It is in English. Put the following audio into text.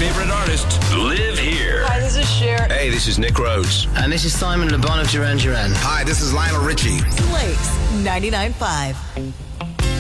favorite artists live here. Hi, this is Cher. Hey, this is Nick Rhodes. And this is Simon Le Bon of Duran Duran. Hi, this is Lionel Richie. Blake's 99.5.